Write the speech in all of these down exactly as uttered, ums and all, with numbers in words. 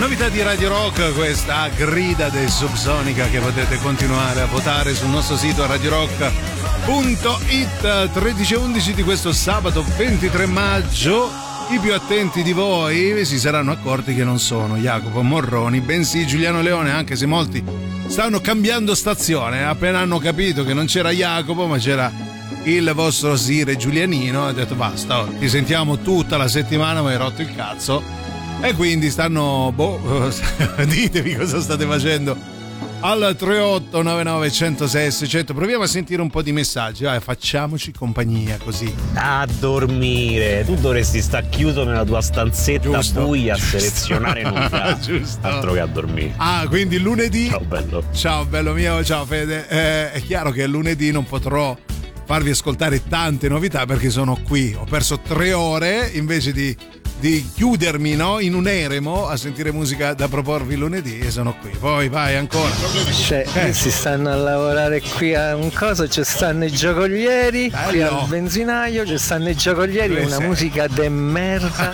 Novità di Radio Rock, questa grida del Subsonica che potete continuare a votare sul nostro sito radio rock punto it. Tredici e undici di questo sabato ventitré maggio. I più attenti di voi si saranno accorti che non sono Jacopo Morroni, bensì Giuliano Leone, anche se molti stanno cambiando stazione. Appena hanno capito che non c'era Jacopo ma c'era il vostro Sire Giulianino, ha detto basta, oh, ti sentiamo tutta la settimana, ma hai rotto il cazzo. E quindi stanno, boh, ditemi cosa state facendo al tre otto nove nove uno zero sei sei zero zero. Proviamo a sentire un po' di messaggi, vai, facciamoci compagnia così. A dormire, tu dovresti stare chiuso nella tua stanzetta Giusto, buia a giusto. selezionare novità. Giusto. Altro che a dormire. Ah, quindi lunedì. Ciao bello. Ciao bello mio, ciao Fede. Eh, è chiaro che lunedì non potrò farvi ascoltare tante novità perché sono qui. Ho perso tre ore invece di, di chiudermi, no, in un eremo a sentire musica da proporvi lunedì, e sono qui. Poi vai ancora. Cioè, Eh. si stanno a lavorare qui a un coso, ci stanno i giocolieri, Bello. qui al benzinaio, ci stanno i giocolieri, Dove una sei? musica de merda.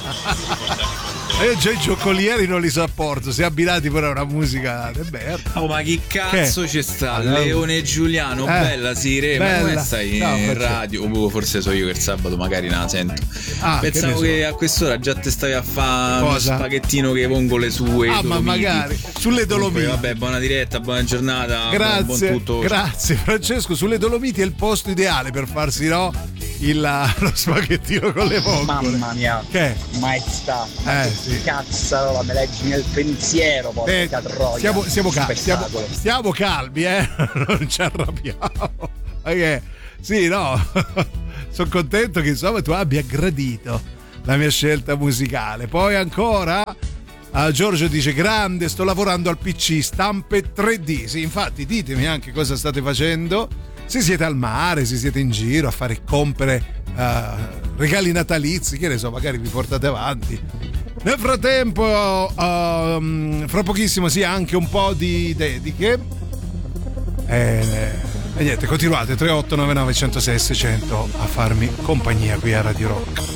Io già i giocolieri non li sopporto, si abbinati pure a una musica de merda. Oh, ma chi cazzo Che? ci sta? Allora- Leone Giuliano, Eh, bella Sire, ma bella. come stai Ciao, in Francesco. radio? O forse so io che il sabato magari non la sento. Ah, che Pensavo ne che, so. a quest'ora già te stavi a fare uno Cosa? spaghettino che vongole sue. Ah, ma magari sulle Dolomiti. Comunque, vabbè, buona diretta, buona giornata. Buon Grazie, tutto. grazie Francesco. Sulle Dolomiti è il posto ideale per farsi, no, il, lo spaghettino con le vongole. Mamma mia, Che? maestà, Eh, che sì. cazzarola me leggi nel pensiero, Eh, porca troia. stiamo, stiamo, calmi, stiamo, Spettacolo. stiamo calmi, eh? Non ci arrabbiamo. Perché, sì, no, sono contento che insomma tu abbia gradito la mia scelta musicale. Poi ancora ah, Giorgio dice: grande, sto lavorando al P C, stampe tre D. Sì, infatti ditemi anche cosa state facendo, se siete al mare, se siete in giro a fare compere, uh, regali natalizi, che ne so, magari vi portate avanti. Nel frattempo, um, fra pochissimo sia anche un po' di dediche. E, e niente, continuate tre otto nove nove uno zero sei sei zero zero a farmi compagnia qui a Radio Rock.